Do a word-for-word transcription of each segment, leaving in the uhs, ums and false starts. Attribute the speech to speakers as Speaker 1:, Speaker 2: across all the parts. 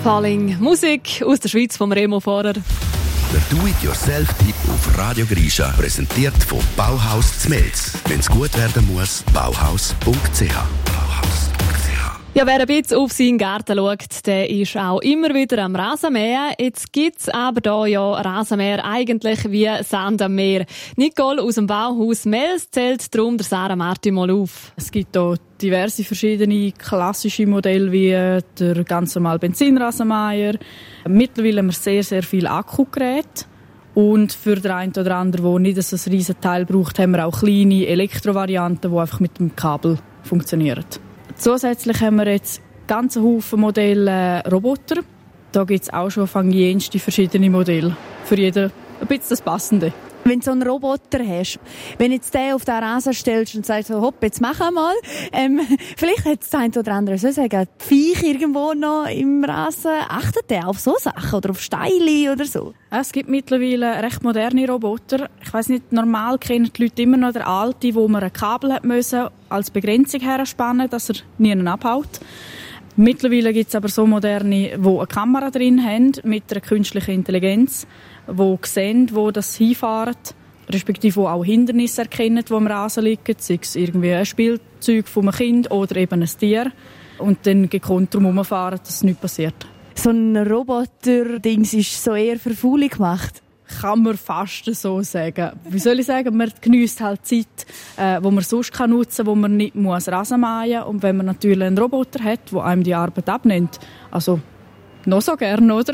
Speaker 1: Falling. Musik aus der Schweiz vom Remo Fahrer.
Speaker 2: Der Do-it-yourself-Tipp auf Radio Grisha, präsentiert von Bauhaus Zmelz. Wenn es gut werden muss, bauhaus punkt c h. Bauhaus punkt c h.
Speaker 1: Ja, wer ein bisschen auf seinen Garten schaut, der ist auch immer wieder am Rasenmähen. Jetzt gibt's aber da ja Rasenmäher eigentlich wie Sand am Meer. Nicole aus dem Bauhaus Mels zählt darum der Sarah Martin mal auf.
Speaker 3: Es gibt hier diverse verschiedene klassische Modelle wie der ganz normale Benzinrasenmäher. Mittlerweile haben wir sehr, sehr viele Akkugeräte. Und für den einen oder anderen, der nicht so ein riesen Teil braucht, haben wir auch kleine Elektrovarianten, die einfach mit dem Kabel funktionieren. Zusätzlich haben wir jetzt ganzen Haufen Modelle Roboter. Da gibt es auch schon jenste verschiedene Modelle. Für jeden ein bisschen das Passende.
Speaker 4: Wenn du so einen Roboter hast, wenn jetzt den auf den Rasen stellst und sagst, so, hopp, jetzt mach einmal, ähm, vielleicht hat es ein oder andere so sagen, die Viecher irgendwo noch im Rasen, achtet der auf so Sachen oder auf Steine oder so?
Speaker 3: Es gibt mittlerweile recht moderne Roboter. Ich weiss nicht, normal kennen die Leute immer noch den alten, wo man ein Kabel hat müssen, als Begrenzung herspannen, dass er nie abhaut. Mittlerweile gibt es aber so moderne, die eine Kamera drin haben, mit einer künstlichen Intelligenz, die sehen, wo das hinfahren, respektive auch Hindernisse erkennen, die am Rasen liegen, sei es irgendwie ein Spielzeug von einem Kind oder eben ein Tier, und dann gekonnt drum herumfahren, dass nichts passiert.
Speaker 4: So ein Roboter-Dings ist so eher für Faule gemacht?
Speaker 3: Kann man fast so sagen. Wie soll ich sagen, man geniesst halt Zeit, äh, wo man sonst kann nutzen kann, wo man nicht muss Rasen mähen muss. Und wenn man natürlich einen Roboter hat, der einem die Arbeit abnimmt, also noch so gern, oder?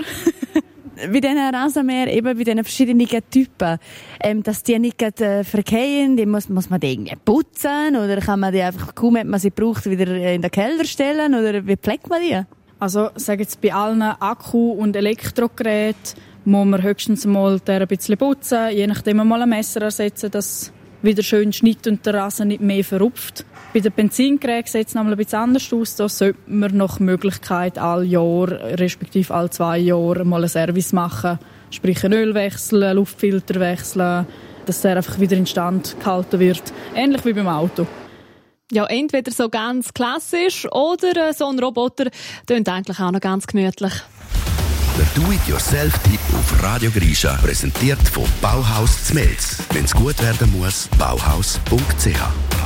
Speaker 4: Bei diesen Rasenmähern, eben bei diesen verschiedenen Typen, ähm, dass die nicht äh, verkehren, die muss, muss man die irgendwie putzen oder kann man die einfach, kaum hat man sie braucht, wieder in den Keller stellen, oder wie pflegt man die?
Speaker 3: Also, sage jetzt, bei allen Akku- und Elektrogeräten muss man höchstens mal ein bisschen putzen, je nachdem mal ein Messer ersetzen, dass wieder schön schneidet und der Rasen nicht mehr verrupft. Bei den Benzingeräten sieht es noch ein bisschen anders aus. Da sollte man nach Möglichkeit alle Jahr, respektive alle zwei Jahre mal einen Service machen. Sprich einen Ölwechsel, einen Luftfilter wechseln, dass der einfach wieder instand gehalten wird. Ähnlich wie beim Auto.
Speaker 1: Ja, entweder so ganz klassisch oder so ein Roboter tönt eigentlich auch noch ganz gemütlich.
Speaker 2: Der Do-it-yourself-Tipp auf Radio Grisha, präsentiert von Bauhaus Zmelz. Wenn es gut werden muss, bauhaus punkt c h.